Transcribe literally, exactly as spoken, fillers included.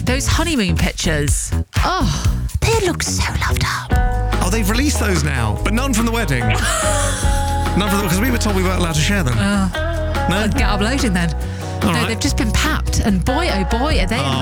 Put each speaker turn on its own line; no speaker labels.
those honeymoon pictures. Oh, they look so loved up.
Oh, they've released those now, but none from the wedding. None from the... Because we were told we weren't allowed to share them.
Uh,
no?
Get uploading then.
All
no,
right.
they've just been papped, and boy, oh boy, are they
Oh,